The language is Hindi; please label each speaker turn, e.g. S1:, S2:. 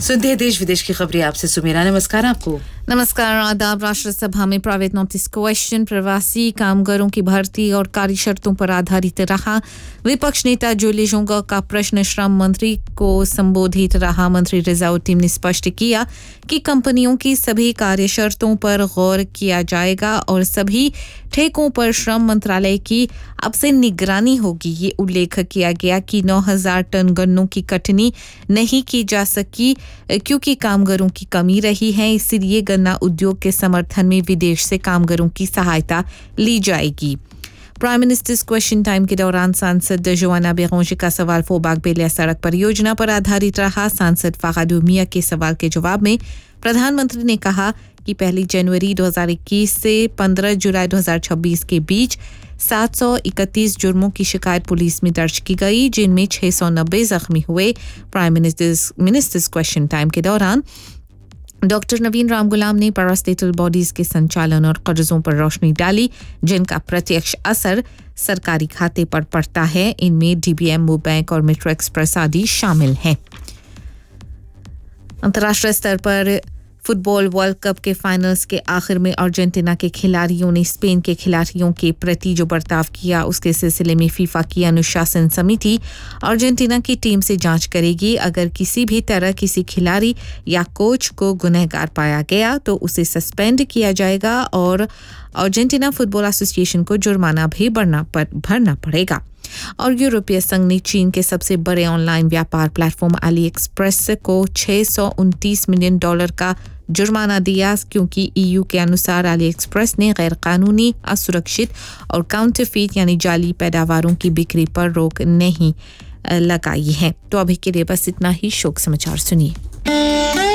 S1: सुनते हैं देश विदेश की खबरें आपसे सुमेरा। नमस्कार आपको।
S2: नमस्कार, आदाब। राष्ट्रसभा में प्राइवेट नोटिस क्वेश्चन प्रवासी कामगारों की भर्ती और कार्य शर्तों पर आधारित रहा। विपक्ष नेता जोली जोंगा का प्रश्न श्रम मंत्री को संबोधित रहा। मंत्री रिजाउद्दीन ने स्पष्ट किया कि कंपनियों की सभी कार्य शर्तों पर गौर किया जाएगा और सभी ठेकों पर श्रम मंत्रालय की अब से निगरानी होगी। ये उल्लेख किया गया कि 9,000 टन गन्नों की कटनी नहीं की जा सकी क्योंकि कामगारों की कमी रही है, इसलिए गन्ना उद्योग के समर्थन में विदेश से कामगारों की सहायता ली जाएगी। प्राइम मिनिस्टर्स क्वेश्चन टाइम के दौरान सांसद जोआना बेगोंशी का सवाल फोबाग बेलिया सड़क परियोजना पर आधारित रहा। सांसद फाखादू मिया के सवाल के जवाब में प्रधानमंत्री ने कहा कि 1 जनवरी 2021 से 15 जुलाई 2026 के बीच 731 जुर्मों की शिकायत पुलिस में दर्ज की गई, जिनमें 690 जख्मी हुए। प्राइम मिनिस्टर्स क्वेश्चन टाइम के दौरान डॉक्टर नवीन राम गुलाम ने पैरास्टेटल बॉडीज के संचालन और कर्जों पर रोशनी डाली, जिनका प्रत्यक्ष असर सरकारी खाते पर पड़ता है। इनमें डीबीएम, वो बैंक और मेट्रो एक्सप्रेस आदि शामिल हैं। अंतर्राष्ट्रीय स्तर पर फुटबॉल वर्ल्ड कप के फाइनल्स के आखिर में अर्जेंटीना के खिलाड़ियों ने स्पेन के खिलाड़ियों के प्रति जो बर्ताव किया, उसके सिलसिले में फीफा की अनुशासन समिति अर्जेंटीना की टीम से जांच करेगी। अगर किसी भी तरह किसी खिलाड़ी या कोच को गुनहगार पाया गया तो उसे सस्पेंड किया जाएगा और अर्जेंटीना फुटबॉल एसोसिएशन को जुर्माना भी भरना पड़ेगा। और यूरोपीय संघ ने चीन के सबसे बड़े ऑनलाइन व्यापार प्लेटफॉर्म अली एक्सप्रेस को $629 मिलियन का जुर्माना दिया, क्योंकि ईयू के अनुसार अली एक्सप्रेस ने गैर कानूनी, असुरक्षित और काउंटरफीट यानी जाली पैदावारों की बिक्री पर रोक नहीं लगाई है। तो अभी के लिए बस इतना ही। शोक समाचार सुनिए।